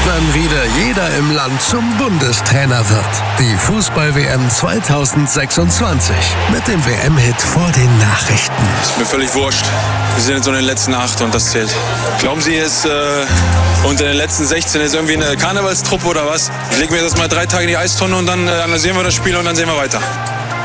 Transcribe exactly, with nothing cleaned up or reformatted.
wann wieder jeder im Land zum Bundestrainer wird. Die Fußball-W M zweitausendsechsundzwanzig mit dem W M-Hit vor den Nachrichten. Ist mir völlig wurscht. Wir sind jetzt so in den letzten acht und das zählt. Glauben Sie, ist äh, unter den letzten sechzehn ist irgendwie eine Karnevalstruppe oder was? Ich lege mir das mal drei Tage in die Eistonne und dann äh, analysieren wir das Spiel und dann sehen wir weiter.